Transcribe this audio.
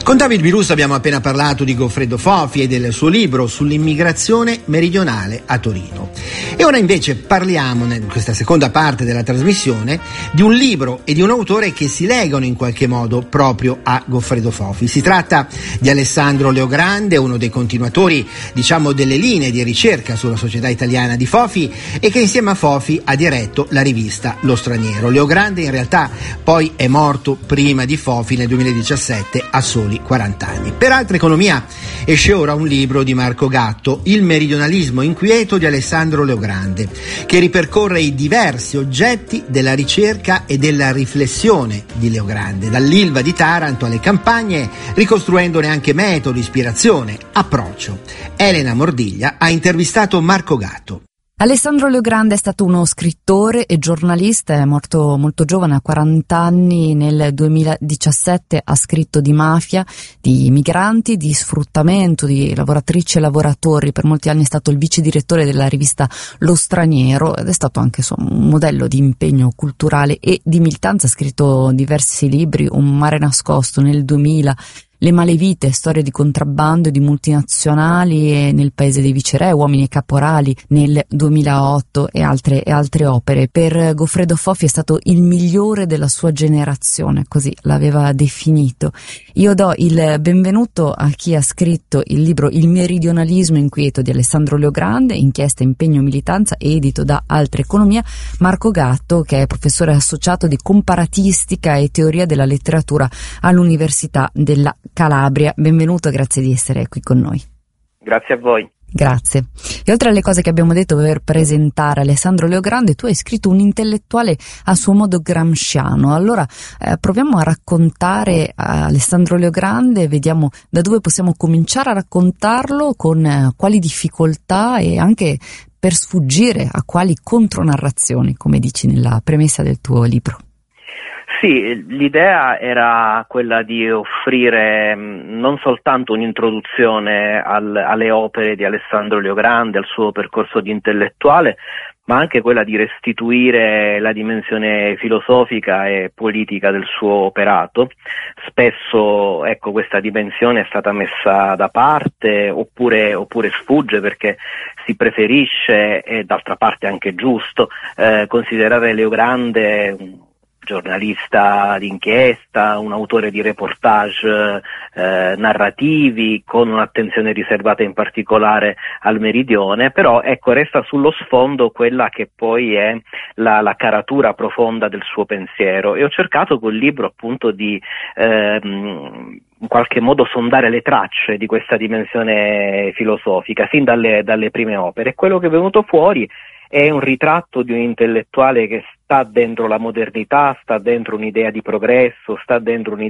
Con David Birusa abbiamo appena parlato di Goffredo Fofi e del suo libro sull'immigrazione meridionale a Torino. E ora invece parliamo, in questa seconda parte della trasmissione, di un libro e di un autore che si legano in qualche modo proprio a Goffredo Fofi. Si tratta di Alessandro Leogrande, uno dei continuatori, delle linee di ricerca sulla società italiana di Fofi, e che insieme a Fofi ha diretto la rivista Lo Straniero. Leogrande in realtà poi è morto prima di Fofi nel 2017 a soli 40 anni. Per Altra Economia esce ora un libro di Marco Gatto, Il meridionalismo inquieto di Alessandro Leogrande, che ripercorre i diversi oggetti della ricerca e della riflessione di Leogrande, dall'Ilva di Taranto alle campagne, ricostruendone anche metodo, ispirazione, approccio. Elena Mordiglia ha intervistato Marco Gatto. Alessandro Leogrande è stato uno scrittore e giornalista, è morto molto giovane, a 40 anni, nel 2017 ha scritto di mafia, di migranti, di sfruttamento, di lavoratrici e lavoratori. Per molti anni è stato il vice direttore della rivista Lo Straniero ed è stato anche un modello di impegno culturale e di militanza. Ha scritto diversi libri, Un mare nascosto nel 2000, Le malevite, storie di contrabbando e di multinazionali e Nel paese dei viceré, Uomini e caporali nel 2008 e altre opere. Per Goffredo Fofi è stato il migliore della sua generazione, così l'aveva definito. Io do il benvenuto a chi ha scritto il libro Il meridionalismo inquieto di Alessandro Leogrande, inchiesta, impegno, militanza, edito da Altra Economia, Marco Gatto, che è professore associato di comparatistica e teoria della letteratura all'Università della Calabria. Benvenuto, grazie di essere qui con noi. Grazie a voi. Grazie. E oltre alle cose che abbiamo detto per presentare Alessandro Leogrande, tu hai scritto un intellettuale a suo modo gramsciano. Allora proviamo a raccontare Alessandro Leogrande, vediamo da dove possiamo cominciare a raccontarlo, con quali difficoltà e anche per sfuggire a quali contronarrazioni, come dici nella premessa del tuo libro. Sì, l'idea era quella di offrire non soltanto un'introduzione alle opere di Alessandro Leogrande, al suo percorso di intellettuale, ma anche quella di restituire la dimensione filosofica e politica del suo operato. Spesso, questa dimensione è stata messa da parte oppure sfugge perché si preferisce, e d'altra parte anche giusto, considerare Leogrande giornalista d'inchiesta, un autore di reportage narrativi con un'attenzione riservata in particolare al meridione, però resta sullo sfondo quella che poi è la caratura profonda del suo pensiero, e ho cercato col libro appunto di in qualche modo sondare le tracce di questa dimensione filosofica sin dalle prime opere. Quello che è venuto fuori è un ritratto di un intellettuale che sta dentro la modernità, sta dentro un'idea di progresso, sta dentro un'idea